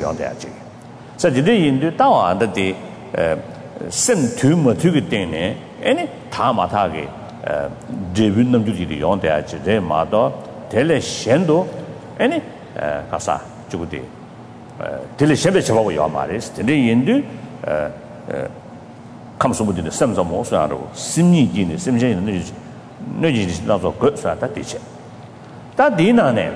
용대야지. 사실이 인도 따와한데 센투머투기 때문에 아니 다 마타게 제빈놈 주지리 용대야지. 제 마도 텔레 셴도 아니 가사 주고디 텔레 셴베 잡아고 요 말이스. 근데 인도 감소부디는 샘서 모스하고 심리기는 심리는 너지 나서 그 사다 되지. 다 디나네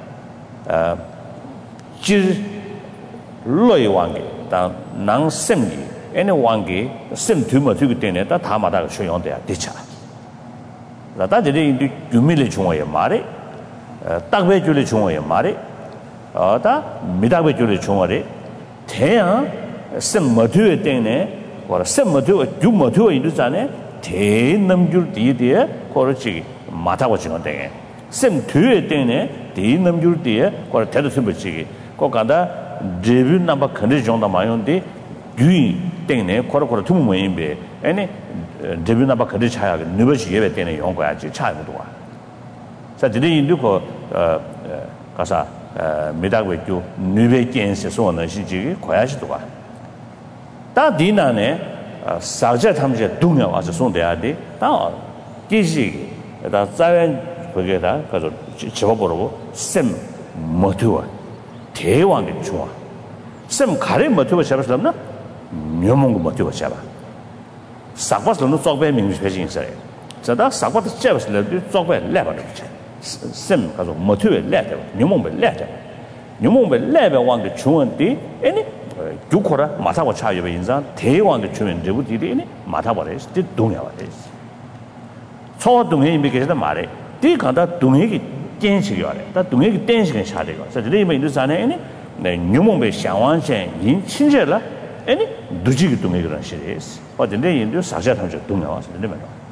질 로이 왕게 다 낭sem기 애네 왕게 셈투머 되기 때문에 다 다마다 쇼용돼야 되잖아. 다들이 인도 유밀의 중앙에 말에 딱배 줄의 중앙에 말에 다 미다배 줄의 중앙에 태양 셈머투에 때문에 뭐 셈머투 주머투에 있잖아요. 대남줄 뒤에 거르지 마타고 지는데 셈투에 때문에 대남줄 뒤에 거르 대도 셈버지기 거가다 데뷔 넘버 컨디 정도 마요인데 유이 때문에 거르 투모인베 아니 데뷔 넘버 컨디 차야 느버지 예배 때문에 용 거야지 차이도 와. 자 드리 인도 가사 미다고죠 느베 겐스 소는 시지 거야지도 와. 다 디나네 사자 탐지 동요 아주 손대야돼. 다 기시 다 자연 거기다 가서 집어보라고 셈 모두와 대왕의 중화. 셈 가래 모두가 잡았으나 묘몽고 모두가 잡아. 사과스는 쪽배 민주 회진 있어요. 저다 사과도 잡았을 때 쪽배 레버는 셈 가서 모두에 레버 묘몽배 레버 묘몽배 레버 왕의 중원디 아니 주코라 마타고 차이베 인자 대왕의 주면 저부들이 마타버레스 디 동야와레스 초동에 이미게다 말에 디 간다 동에기 땡식이와레 다 동에기 땡식은 샤데가 그래서 리메 인도산에 네 뉴몽베 샹완센 인 친절라 아니 두지기 동에기란 시레스 어딘데 인도 사자탐적 동야와서 되면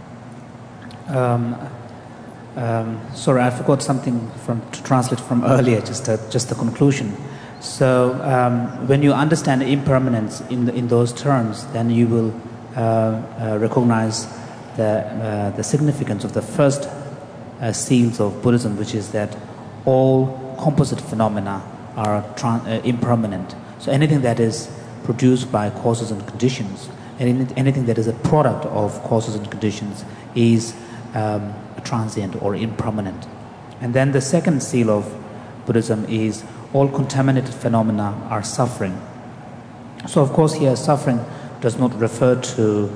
sorry, I forgot something to translate from earlier, just the conclusion. So when you understand impermanence in those terms, then you will recognize the significance of the first seals of Buddhism, which is that all composite phenomena are impermanent. So anything that is produced by causes and conditions, and anything that is a product of causes and conditions is transient or impermanent. And then the second seal of Buddhism is all contaminated phenomena are suffering. So of course here suffering does not refer to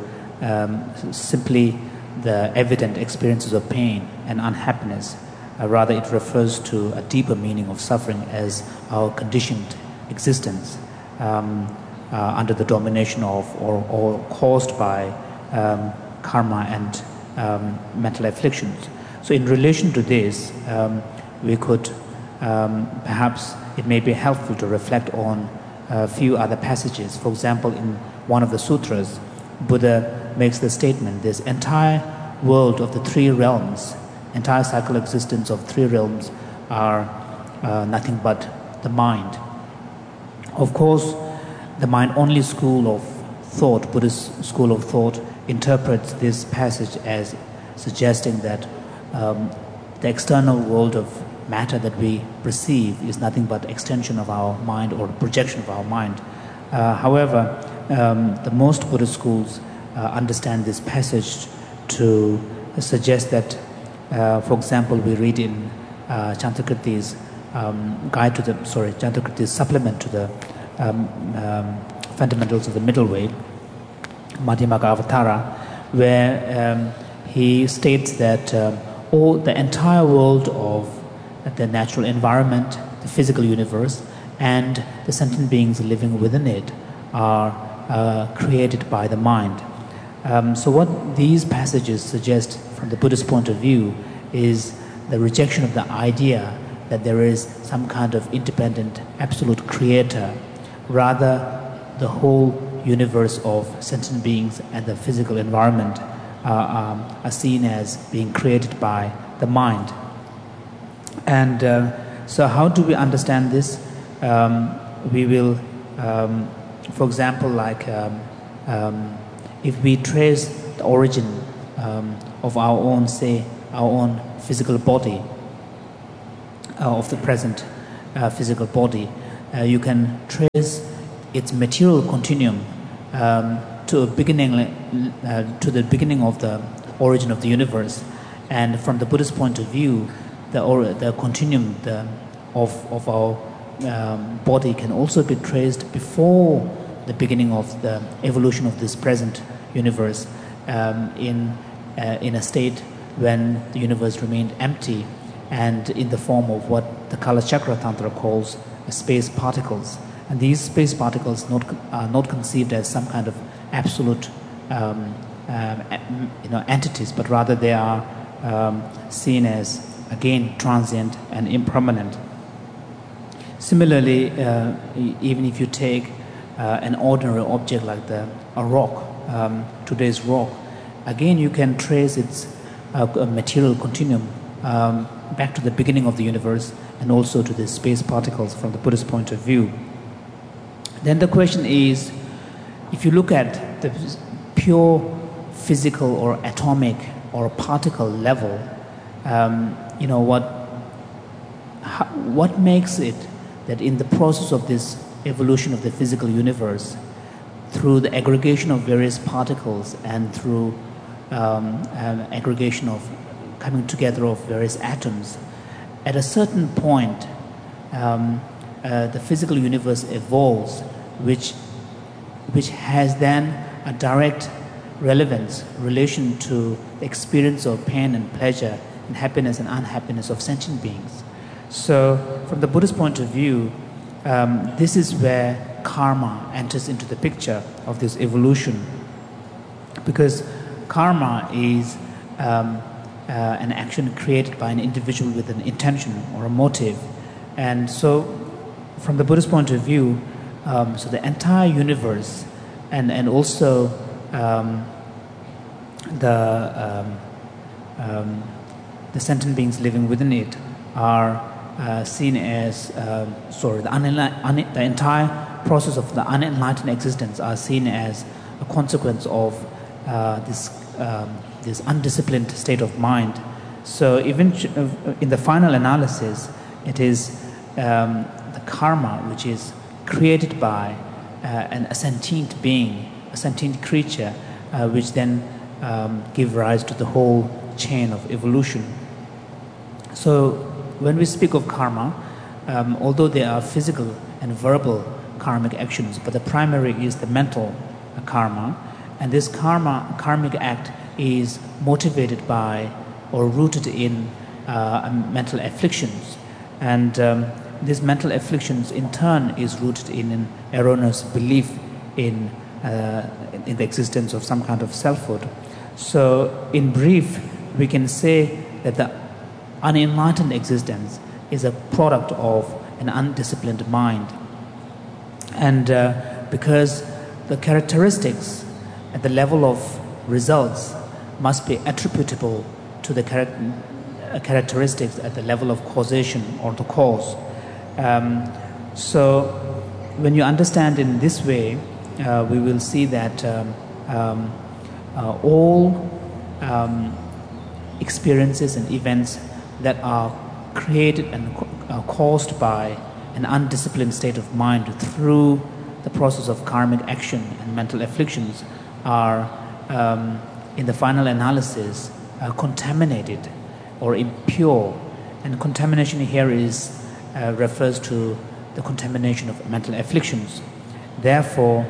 simply the evident experiences of pain and unhappiness. Rather it refers to a deeper meaning of suffering as our conditioned existence under the domination of or caused by karma and mental afflictions. So in relation to this, we could perhaps it may be helpful to reflect on a few other passages. For example, in one of the sutras, Buddha makes the statement, this entire world of the three realms, entire cycle existence of three realms are nothing but the mind. Of course, the mind-only school of thought, Buddhist school of thought, interprets this passage as suggesting that the external world of matter that we perceive is nothing but extension of our mind or projection of our mind. However, the most Buddhist schools understand this passage to suggest that, for example, we read in Chantakirti's Chantakirti's supplement to the Fundamentals of the Middle Way, Madhyamaka Avatara, where he states that the entire world of the natural environment, the physical universe, and the sentient beings living within it are created by the mind. So what these passages suggest from the Buddhist point of view is the rejection of the idea that there is some kind of independent, absolute creator. Rather, the whole universe of sentient beings and the physical environment are seen as being created by the mind. And so how do we understand this? We will, for example, like if we trace the origin of our own, say, our own physical body, of the present physical body, you can trace its material continuum to the beginning of the origin of the universe. And from the Buddhist point of view, the continuum of our body can also be traced before the beginning of the evolution of this present universe, in a state when the universe remained empty and in the form of what the Kalachakra Tantra calls space particles. And these space particles are not conceived as some kind of absolute entities, but rather they are seen as, again, transient and impermanent. Similarly, even if you take an ordinary object like a rock, today's rock, again you can trace its material continuum back to the beginning of the universe and also to the space particles from the Buddhist point of view. Then the question is, if you look at the pure physical or atomic or particle level, what makes it that in the process of this evolution of the physical universe, through the aggregation of various particles and through aggregation of coming together of various atoms, at a certain point the physical universe evolves, which has then a direct relation to the experience of pain and pleasure and happiness and unhappiness of sentient beings. So from the Buddhist point of view, this is where karma enters into the picture of this evolution, because karma is an action created by an individual with an intention or a motive. And so from the Buddhist point of view, so the entire universe and also the sentient beings living within it are seen as the entire process of the unenlightened existence are seen as a consequence of this undisciplined state of mind. So even in the final analysis, it is the karma which is created by a sentient being, a sentient creature, which then give rise to the whole chain of evolution. So when we speak of karma, although there are physical and verbal karmic actions, but the primary is the mental karma, and this karmic act is motivated by or rooted in mental afflictions, and these mental afflictions in turn is rooted in an erroneous belief in the existence of some kind of selfhood. So in brief, we can say that the unenlightened existence is a product of an undisciplined mind. And because the characteristics at the level of results must be attributable to the characteristics at the level of causation or the cause. So when you understand in this way, we will see that all experiences and events that are created and caused by an undisciplined state of mind through the process of karmic action and mental afflictions are, in the final analysis, contaminated or impure. And contamination here refers to the contamination of mental afflictions. Therefore,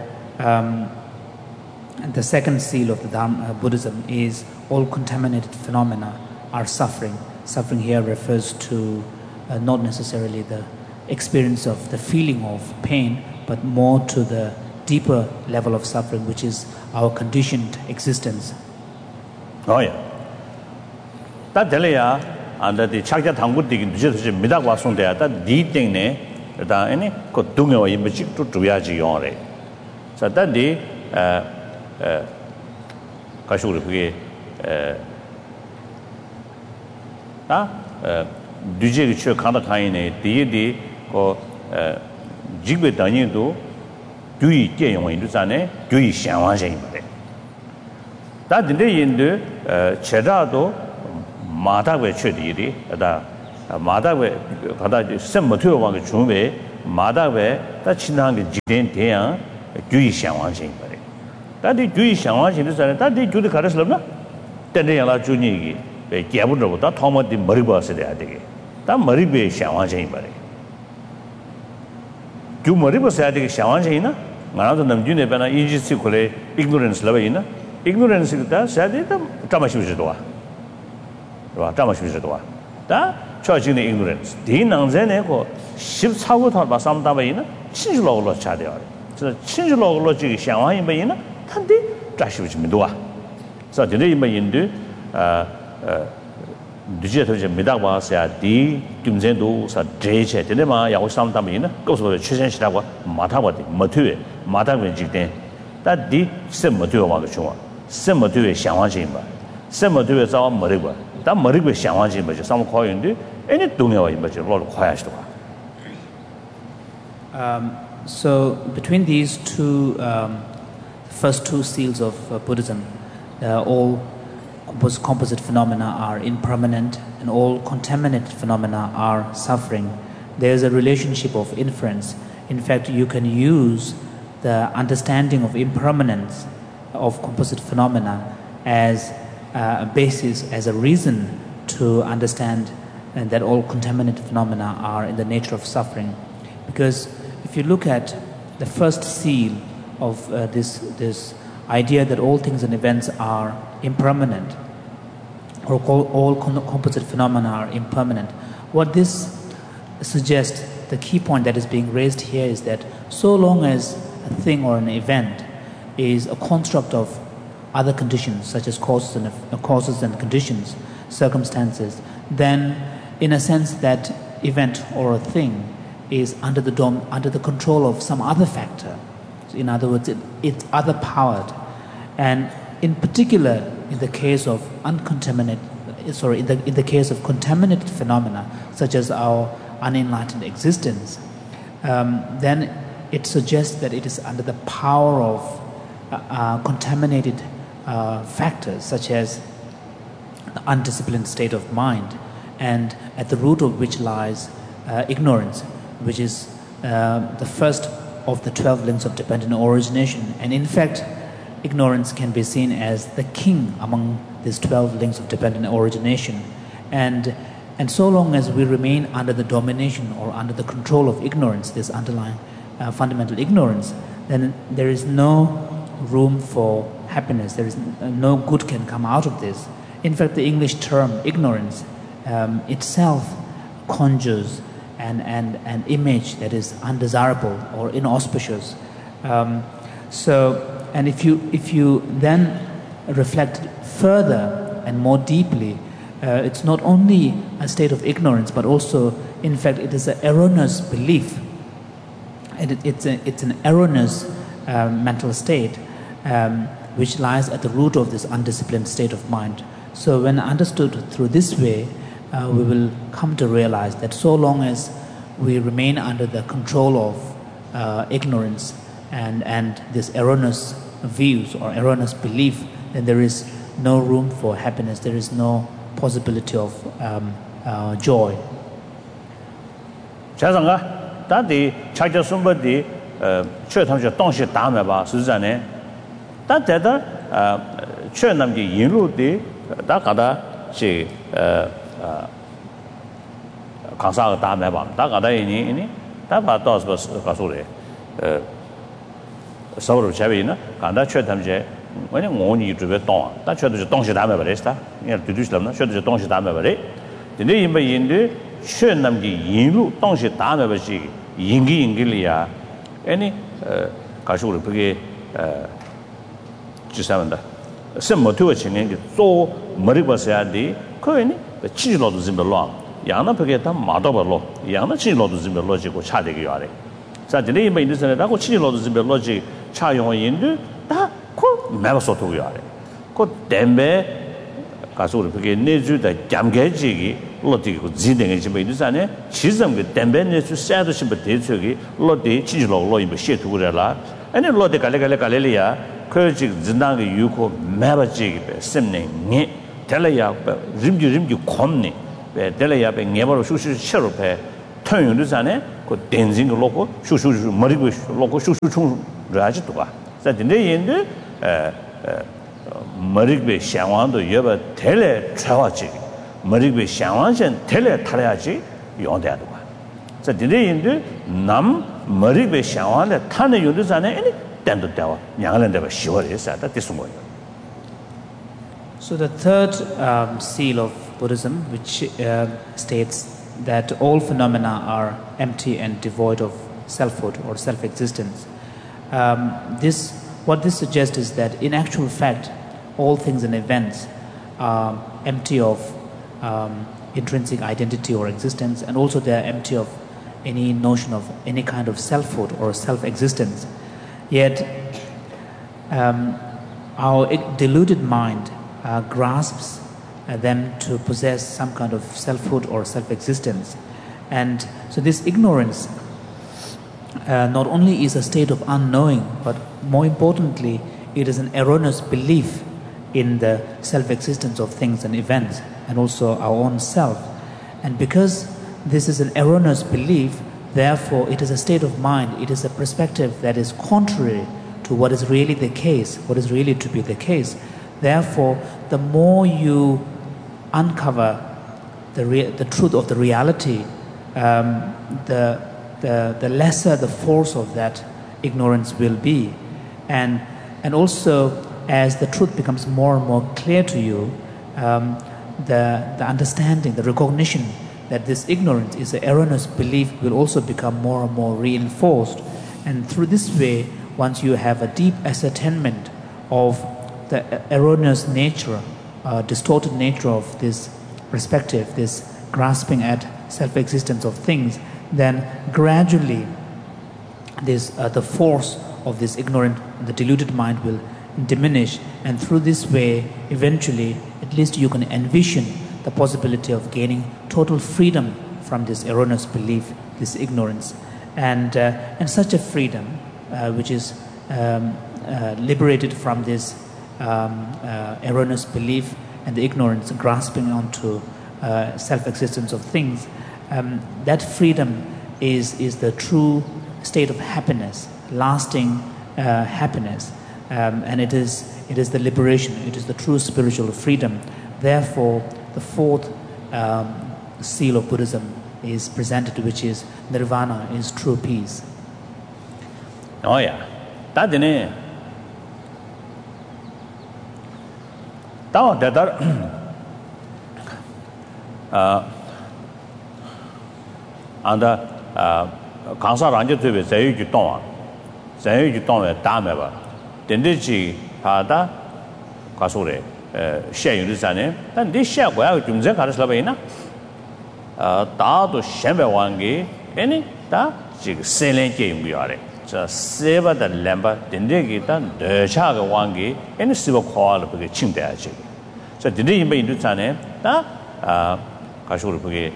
the second seal of the Buddhism is all contaminated phenomena are suffering. Suffering here refers to not necessarily the experience of the feeling of pain, but more to the deeper level of suffering, which is our conditioned existence. Oh yeah. That delaya under the Chakya Tangu digging just Midagwa Sundaya, that deeting that any could do no image to Tuyaji on it. So that day, Kashuri, Dujik Chukanda Kaine, the or Jigbe Danido, Dui Gayon in Dusane, Dui Shanwajin. That the day in the Chedado, Mata were Chedi, that Mata were some material one Chumbe, 마다베 다 친한게 지된 대양 주의 상황性거래. 다디 주의 상황性是다디 주의 가르슬나 때려라 주니기 왜 개부들보다 토마디 머리 버서 돼야 되게. 다 머리베 상황性거래. 주 머리 버서 해야 되게 상황性이나 나도 남준에 배나 인지시 콜에 ignorance 라베이나 ignorance가 사대다 담아시비도와. 와 담아시비도와. 다 초진의 ignorance. 디난제네고 14고 더 마삼다베이나 친줄로로 차대요. 그래서 친줄로로 지기 상황이 뭐이나 탄디 자시비도와. 그래서 저는 이마인데 디지털 좀 미다와서 디 김전도 사 제체 되네마 야고 삼다베이나 그것도 최선시라고 마타버디 머트에 마타베 직대 다디 셈머트에 와도 좋아. 셈머트에 상황이 뭐 셈머트에 자와 머리고 다 머리고 상황이 뭐죠. 삼 코인데 애니 동네와 뭐죠. 로로 kho야시도 So between these two first two seals of Buddhism, all composite phenomena are impermanent and all contaminated phenomena are suffering. There is a relationship of inference. In fact, you can use the understanding of impermanence of composite phenomena as a basis, as a reason to understand that all contaminated phenomena are in the nature of suffering. Because if you look at the first seal of this idea that all things and events are impermanent, or all composite phenomena are impermanent, what this suggests, the key point that is being raised here is that so long as a thing or an event is a construct of other conditions, such as causes and conditions, circumstances, then in a sense that event or a thing is under the control of some other factor. In other words, it's other powered, and in particular in the case of in the case of contaminated phenomena such as our unenlightened existence, then it suggests that it is under the power of contaminated factors such as the undisciplined state of mind, and at the root of which lies ignorance, which is the first of the 12 links of dependent origination. And in fact, ignorance can be seen as the king among these 12 links of dependent origination. And so long as we remain under the domination or under the control of ignorance, this underlying fundamental ignorance, then there is no room for happiness. There is no good can come out of this. In fact, the English term ignorance itself conjures an image that is undesirable or inauspicious. And if you then reflect further and more deeply, it's not only a state of ignorance, but also, in fact, it is an erroneous belief. It's an erroneous mental state which lies at the root of this undisciplined state of mind. So when understood through this way, we will come to realize that so long as we remain under the control of ignorance and this erroneous views or erroneous belief, then there is no room for happiness, there is no possibility of joy. 자상가 다디 차저 숨버디 최탐저 동시 다음에 봐 수자네 다대다 최남기 인루디 다가다 시 강사가 다음에 봐 다가다 이니 다바 도스 가소래 서로 제베이나 간다 최탐제 왜냐 원이 주베 동 다최도 동시 다음에 버렸다 이 두두슬람나 최도 동시 다음에 버려 근데 이뭐 인데 최남기 인루 동시 다음에 버시 인기리야 아니 가시고 그게 지사한다什么都情人做머리 버서야 돼 그거니 치료도 좀 별로 양나 그게 다 마도벌로 양나 치료도 좀 별로 지고 차되게 요래 자 근데 이뭐 인도에서 나고 치료도 좀 별로 지 차용인데 다그 매버서도 요래 그 댐베 가서 그게 내주다 잠개지기 로디고 진행이 좀 인도산에 지점 그 댐베 내주 샤도 심 대처기 로디 치료로 이뭐 셰투그래라 아니 로디 갈래리아 그지 진단의 유고 매버지기 셈네 텔레야 림지 콤니 텔레야 녜버로 수수 셔로페 통용도산에 그 댄징 로고 슈슈 머리고 로고 슈슈충 라지 도가 자 근데 인도 머리고 상황도 여바 텔레 차와지 머리고 상황선 텔레 타야지 용돼야 도가 자 근데 인도 남 머리고 상황에 타는 요도 전에 댄도 되와 양을 내가 쉬워서 다 됐은 거예요. So the third seal of Buddhism, which states that all phenomena are empty and devoid of selfhood or self-existence. What this suggests is that in actual fact, all things and events are empty of intrinsic identity or existence, and also they are empty of any notion of any kind of selfhood or self-existence. Yet, our deluded mind grasps them to possess some kind of selfhood or self-existence. And so this ignorance not only is a state of unknowing, but more importantly, it is an erroneous belief in the self-existence of things and events, and also our own self. And because this is an erroneous belief, therefore it is a state of mind, it is a perspective that is contrary to what is really the case, what is really to be the case. Therefore, the more you uncover the truth of the reality, the lesser the force of that ignorance will be. And also, as the truth becomes more and more clear to you, the understanding, the recognition that this ignorance is an erroneous belief will also become more and more reinforced. And through this way, once you have a deep ascertainment of the erroneous nature, distorted nature of this perspective, this grasping at self-existence of things, then gradually the force of this ignorant, the deluded mind will diminish, and through this way, eventually, at least you can envision the possibility of gaining total freedom from this erroneous belief, this ignorance, and such a freedom, which is liberated from this erroneous belief and the ignorance, grasping onto self-existence of things. That freedom is the true state of happiness, lasting happiness, and it is the liberation. It is the true spiritual freedom. Therefore, the fourth seal of Buddhism is presented, which is nirvana, is true peace. Oh yeah, that is. Anda 강사 란제트베 자유주 동안 자유주 동에 다음에봐 된대지 하다 가소래 셰유르산에 단디 셰고야 좀제 가르슬바이나 다도 셴베완게 애니 다 지금 셀렌게 임고야래 자 세바다 렘바 된대기다 너차가 완게 애니 시버 코알 그게 칭대야지 자 된대 임베 인도산에 다 가소를 그게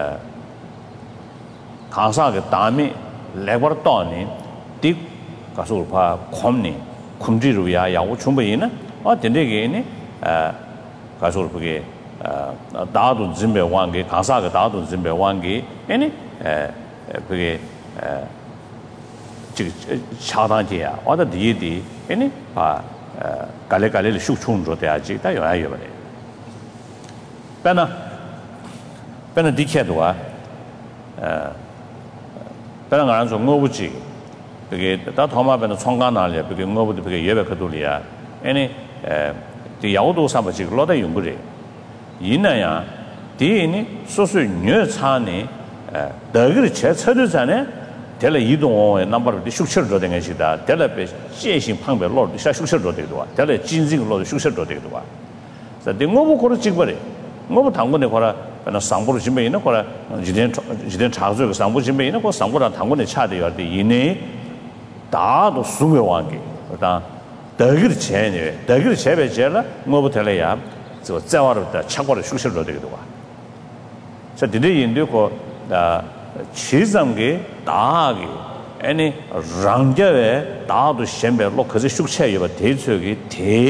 강사가 다음에 레버를 떠니 딕 가서 봐 콤니 쿰지루야 야고 충분히는 된대게네 가서 그게 다도 진배 왕게 강사가 다도 진배 왕게 아니 그게 지 차단지야 어디 뒤에 아니 갈래갈래를 슉충으로 돼야지 다 요야요 버려 배나 디케도와 그런 거 안서 뭐부지 그게 다 도마변의 총관날이야 그게 뭐부터 그게 예배거들이야 아니 이 야오도 사바지 로다 용거리 이나야 디니 소수 녀차니 더그 제처르잖아 텔레 이동의 넘버를 슉셔로 된 것이다 텔레베 제신 방배 로도 슉셔로 되도 와 텔레 진진 로도 슉셔로 되도 와 그래서 뭐부 거를 찍버려 뭐부 당근에 거라 나 상부를 준비해 놓고 지된 차주가 상부 준비해 놓고 상부랑 당근에 차대요. 이내 다도 수명왕게. 그다 더기를 제네. 더기를 제배제라 뭐부터래야. 저 자와르다 차고를 슉셔로 되기도 와. 저 디데 인도고 치상게 다하게 아니 랑제에 다도 셴베로 그저 슉셔요. 대초기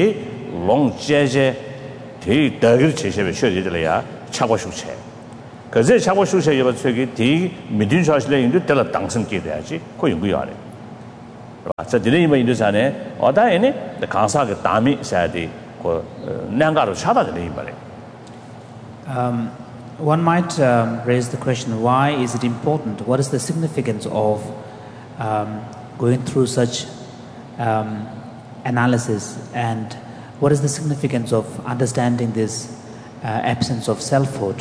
대롱제제 대 더기를 제셔배 쉬어지들이야. 차고 숙체 그제 차고 수세 여버 저기 디 미딘 사실에 인도 때라 당선 돼야지 그 연구야. 자, 드네이마 인도산에 어다에네 강사가 담이 사야지 그 난가로 찾아야 돼 말이야. One might raise the question, why is it important? What is the significance of going through such analysis, and what is the significance of understanding this absence of selfhood,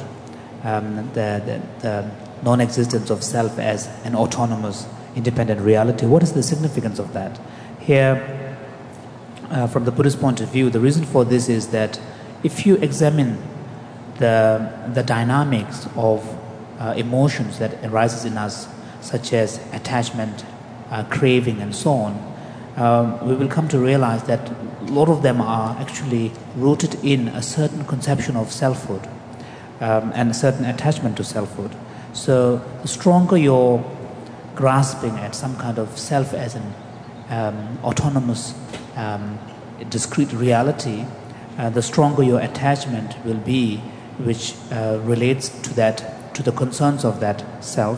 the non-existence of self as an autonomous, independent reality? What is the significance of that? Here, from the Buddhist point of view, the reason for this is that if you examine the dynamics of emotions that arises in us, such as attachment, craving, and so on, we will come to realize that a lot of them are actually rooted in a certain conception of selfhood and a certain attachment to selfhood. So the stronger your grasping at some kind of self as an autonomous, discrete reality, the stronger your attachment will be, which relates to the concerns of that self.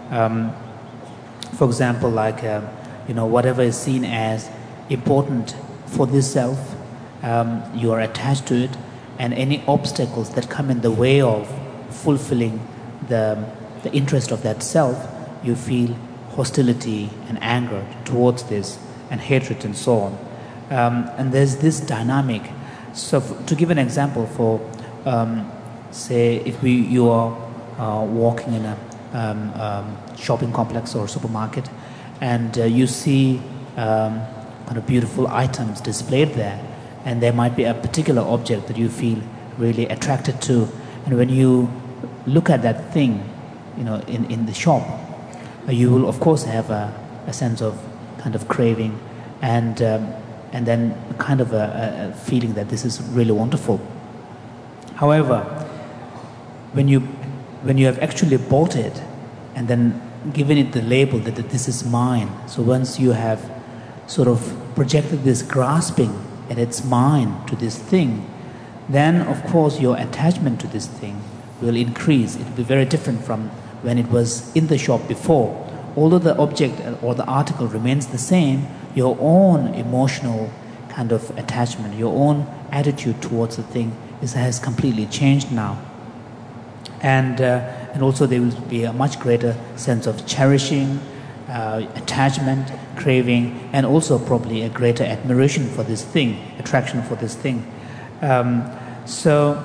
For example, like whatever is seen as important for this self, you are attached to it, and any obstacles that come in the way of fulfilling the interest of that self, you feel hostility and anger towards this, and hatred and so on. And there's this dynamic. So to give an example, for say if you are walking in a shopping complex or supermarket, and you see kind of beautiful items displayed there, and there might be a particular object that you feel really attracted to, and when you look at that thing, in the shop, you will of course have a sense of kind of craving, and then kind of a feeling that this is really wonderful. However, when you have actually bought it and then given it the label that this is mine, so once you have sort of projected this grasping and it's mine to this thing, then of course your attachment to this thing will increase. It will be very different from when it was in the shop before. Although the object or the article remains the same, your own emotional kind of attachment, your own attitude towards the thing has completely changed now. And also there will be a much greater sense of cherishing, attachment, craving, and also probably a greater admiration for this thing, attraction for this thing. So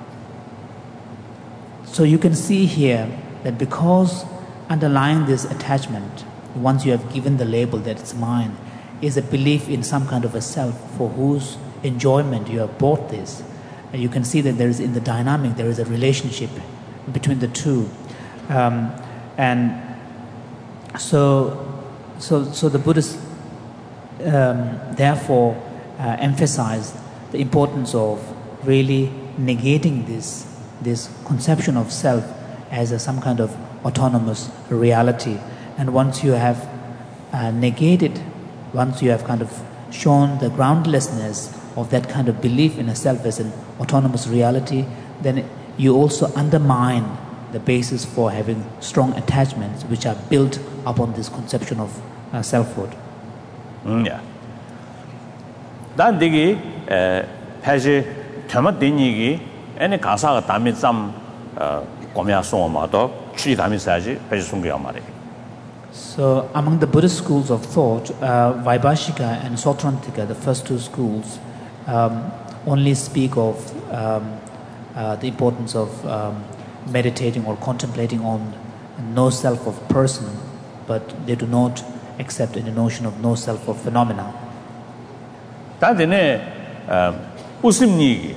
you can see here that because underlying this attachment, once you have given the label that it's mine, is a belief in some kind of a self for whose enjoyment you have bought this. And you can see that there is, in the dynamic, there is a relationship between the two. And so the Buddhists therefore emphasize the importance of really negating this conception of self as some kind of autonomous reality. And once you have negated, once you have kind of shown the groundlessness of that kind of belief in a self as an autonomous reality, then you also undermine the basis for having strong attachments which are built upon this conception of selfhood. Yeah. Dan digi phaji thama dinigi ene kasaga dami sam komya soma to chi dami saji phaji sungya mare. So among the Buddhist schools of thought, Vaibhashika and Sautrantika, the first two schools, only speak of the importance of meditating or contemplating on no self of person, but they do not accept the notion of no self of phenomena. Tadine usimni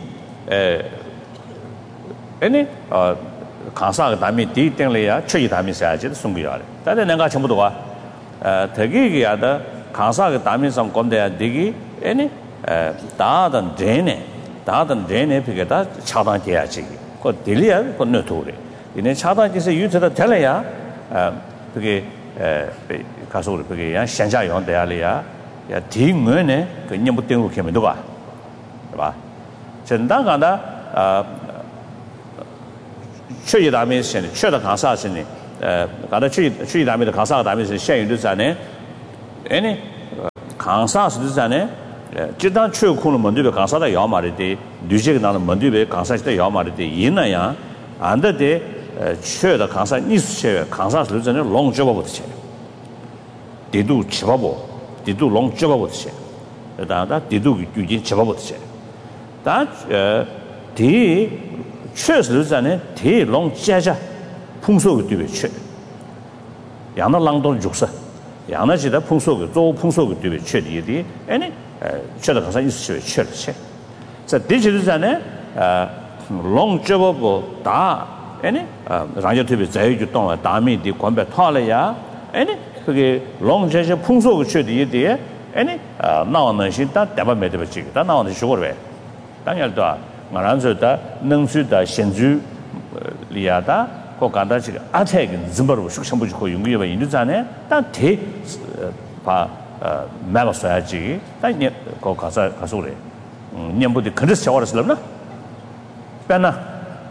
ene kansa dami di tengle ya chyi dami saji sungya re. Tade nanga chembu do wa thegi ya da kansa dami sam komde ya digi ene dadan dene pigeta chadan jeyaji. 그 딜리야 건너 도래. 이내 차단기서 유트다 telaya 그게 가서 우리 그게 야 현자 용대야리야. 야 딩은에 그 nhiệm 땡고 개면 도가. 봐. 전당가다 确大面线的确的康萨是呢，搞到确大面的康萨大面是现有的在呢，呢，康萨是在呢，这当确空了门对的康萨的要嘛的，旅这个那门对的康萨的要嘛的，一那样，安的确的康萨艺术些康萨是在呢龙脚不的些，地度七八步，地度龙脚不的些，当然地度究竟七八步的些，但地确实在呢地龙接着碰手的对不确，让那浪动就是。让那些的碰手的做碰手的对不确定的，呢，确的康萨艺术些确了些，在地球上呢，龙脚不大。呢，人家特别在意就当了大面的官别套了呀，呢，这个龙这些碰手的缺的一点，呢，那我能行，但代表没得不这个，但那我能学过呗。当然的，我让说的能说的先住，里亚的，我讲的这个阿泰跟怎么说，全部就可以用于印度站呢，但他把买个说下去，但你搞卡说嘞，念不得，肯定是小的是了呢，变呢。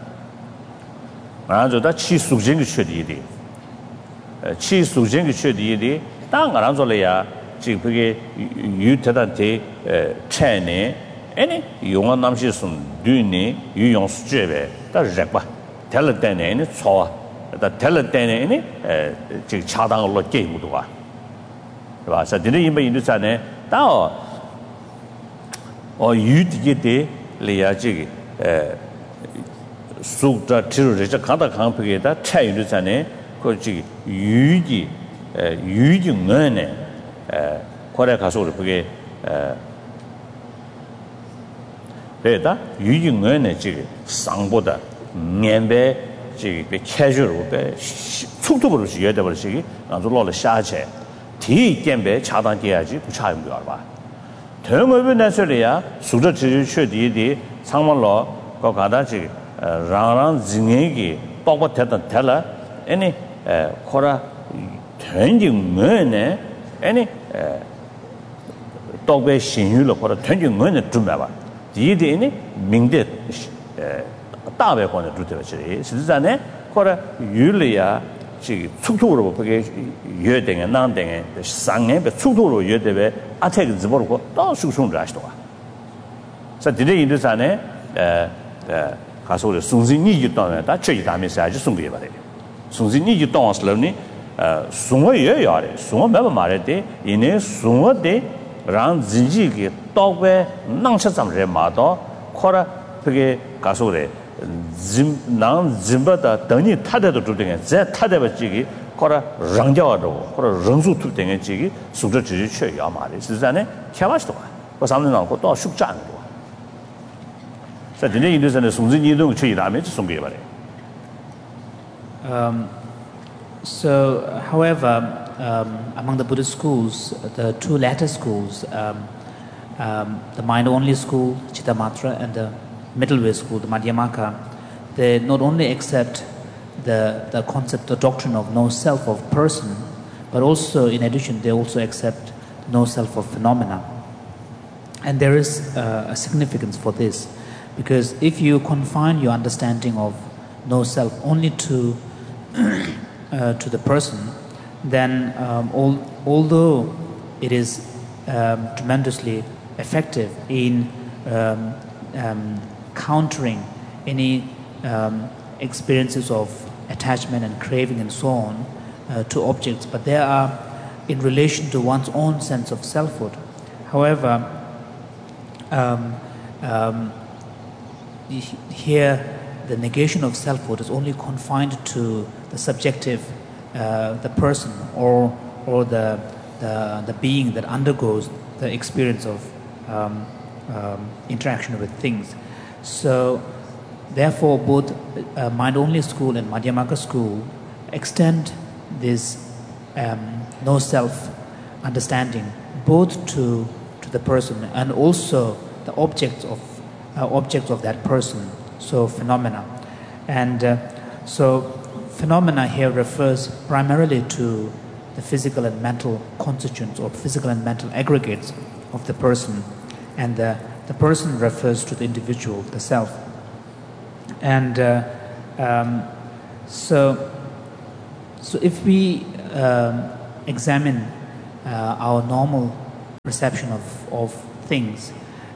然后他起属性的缺点的，起属性的缺点的，当然说了呀，这个有特大的产呢，呢用了那些送对呢，有用是这呗，但是吧，谈了单呢错啊，但谈了单呢，这个恰当的逻辑不多啊，是吧？实际上因为印度站呢，当有的了呀，这个属的提出这看到看不给的参与的在呢，或这个预计案呢，过来看说的不给对的预计案呢这个上部的面白这个被开除了被速度不是有的不是个，然后落了下去，提点白恰当点下去不差用不了吧？同我们那说的呀，属的提出确定的长毛老搞看到这个。让人个包括他了，呢，或者团结我呢，呢，到位信誉了或者团结我呢准备吧。第一点呢，明的大外方的主体是，实际上呢，或者有了呀，这个速度了不给约定的难定的3年被速度了约定的阿泰个直播了过，到手上来多啊。在这里印度上呢，他说的送进你就当然，他这一大面是还是送给吧的，送进你就当时了呢，送我也要的，送我没办法的，因为送我的让自己给到位，能吃咱们人马到，或者这个他说的，让人把的等你他的都注定，在他的这个或者人家的或者人数注定的这个素质只是缺要嘛的，实际上呢，开玩笑啊，我上面让我到手战的。在这里印度上的送子你都去一大面就送给了。 So, however, among the Buddhist schools, the two latter schools, the mind-only school, Chittamatra, and the middle way school, the Madhyamaka, they not only accept the concept, the doctrine of no self of person, but also, in addition, they also accept no self of phenomena. And there is a significance for this. Because if you confine your understanding of no self only to the person, then although it is tremendously effective in countering any experiences of attachment and craving and so on to objects, but they are in relation to one's own sense of selfhood. However, here the negation of selfhood is only confined to the subjective, the person or the being that undergoes the experience of interaction with things. So therefore both mind-only school and Madhyamaka school extend this no self understanding both to the person and also the objects of that person, so phenomena. And so phenomena here refers primarily to the physical and mental constituents or physical and mental aggregates of the person, and the person refers to the individual, the self. And So if we examine our normal perception of things,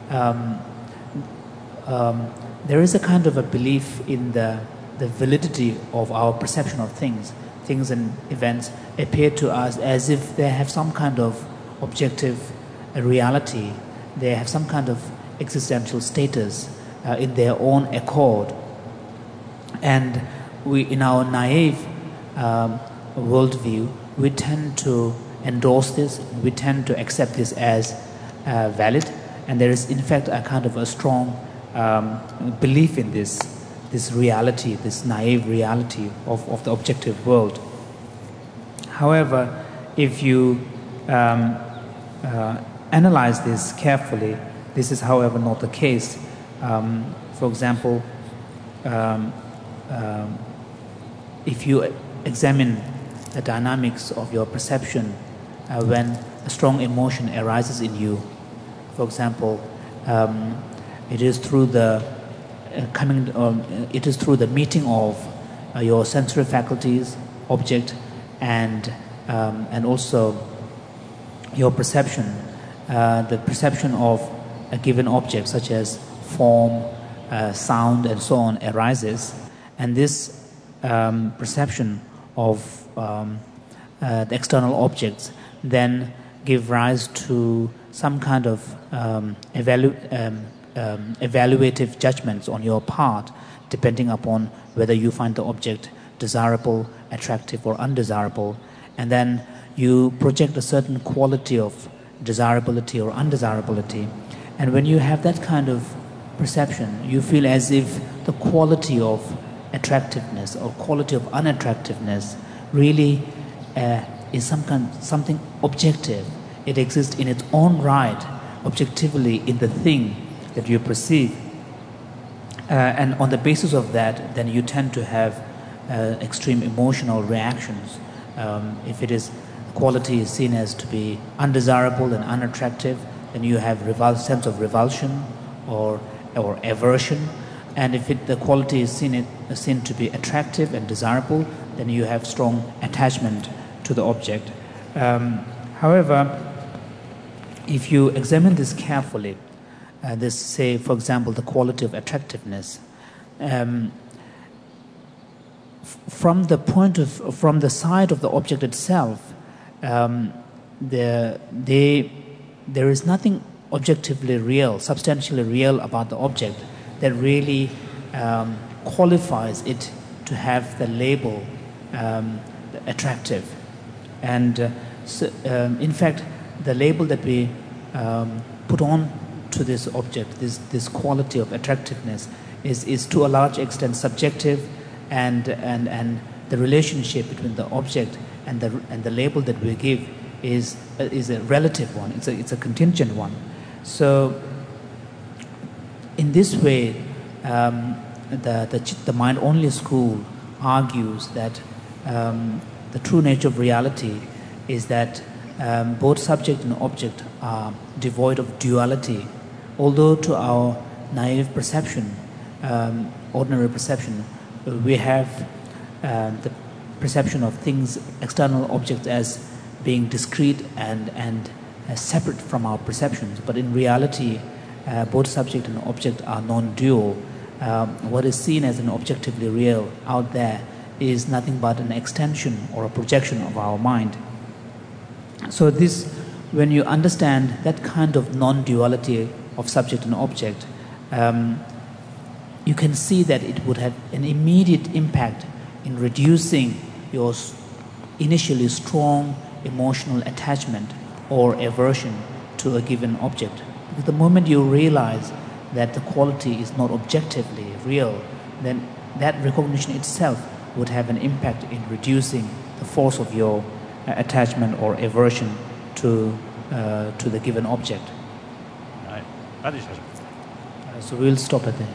there is a kind of a belief in the validity of our perception of things. Things and events appear to us as if they have some kind of objective reality. They have some kind of existential status in their own accord. And we, in our naive worldview, we tend to endorse this, we tend to accept this as valid, and there is in fact a kind of a strong belief in this reality, this naive reality of the objective world. However, if you analyze this carefully, this is however not the case. For example, if you examine the dynamics of your perception when a strong emotion arises in you, for example, it is through the meeting of your sensory faculties, object, and also your perception, the perception of a given object such as form, sound, and so on arises, and this perception of the external objects then give rise to some kind of evaluative judgments on your part, depending upon whether you find the object desirable, attractive, or undesirable, and then you project a certain quality of desirability or undesirability. And when you have that kind of perception, you feel as if the quality of attractiveness or quality of unattractiveness really is something objective. It exists in its own right, objectively, in the thing that you perceive. And on the basis of that, then you tend to have extreme emotional reactions. If it is quality is seen as to be undesirable and unattractive, then you have sense of revulsion or aversion. And if the quality is seen to be attractive and desirable, then you have strong attachment to the object. However, if you examine this carefully, this, say, for example, the quality of attractiveness, from the side of the object itself, there is nothing objectively real, substantially real about the object that really qualifies it to have the label attractive. And in fact, the label that we put on to this object, this quality of attractiveness, is to a large extent subjective, and the relationship between the object and the label that we give is a relative one. It's a contingent one. So in this way, the mind-only school argues that the true nature of reality is that both subject and object are devoid of duality. Although to our naive perception, ordinary perception, we have the perception of things, external objects, as being discrete and separate from our perceptions. But in reality, both subject and object are non-dual. What is seen as an objectively real out there is nothing but an extension or a projection of our mind. So this, when you understand that kind of non-duality of subject and object, you can see that it would have an immediate impact in reducing your initially strong emotional attachment or aversion to a given object. Because the moment you realize that the quality is not objectively real, then that recognition itself would have an impact in reducing the force of your attachment or aversion to the given object. So we'll stop at there.